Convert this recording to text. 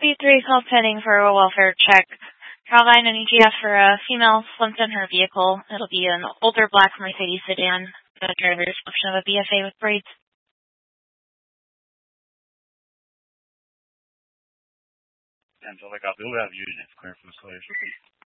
B3 call pending for a welfare check. Caroline, an EGF for a female slumped in her vehicle. It'll be an older black Mercedes sedan. The driver's option of a BFA with braids. Angelica, I will have unit clear from the escalation.